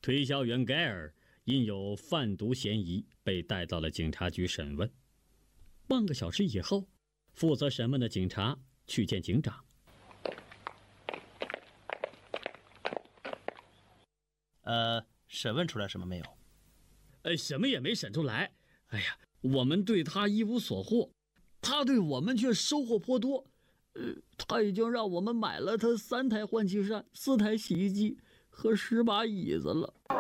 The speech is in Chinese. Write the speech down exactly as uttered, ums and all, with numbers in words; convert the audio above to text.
推销员盖尔因有贩毒嫌疑被带到了警察局审问。半个小时以后，负责审问的警察去见警长。 呃，审问出来什么没有？ 呃，什么也没审出来。哎呀，我们对他一无所获，他对我们却收获颇多。呃，他已经让我们买了他三台换气扇、四台洗衣机和十把椅子了。